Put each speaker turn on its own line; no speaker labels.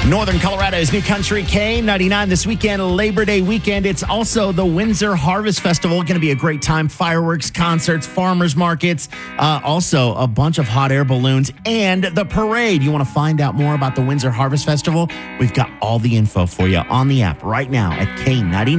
Northern Colorado's New Country K99 this weekend, Labor Day weekend. It's also the Windsor Harvest Festival. Going to be a great time. Fireworks, concerts, farmers markets, also a bunch of hot air balloons, and the parade. You want to find out more about the Windsor Harvest Festival? We've got all the info for you on the app right now at K99.